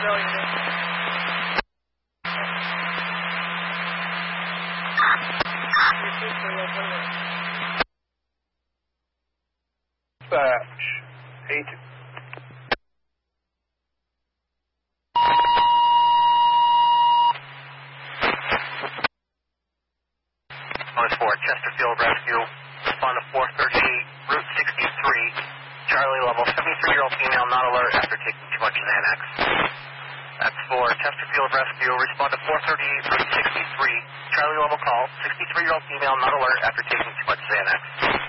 Dispatch 8. For Chesterfield Rescue, respond to 438, Route 63, Charlie level, 73-year-old female not alert after taking too much Xanax. That's for Chesterfield Rescue, respond to 438, Route 63, Charlie level call, 63-year-old female not alert after taking too much Xanax.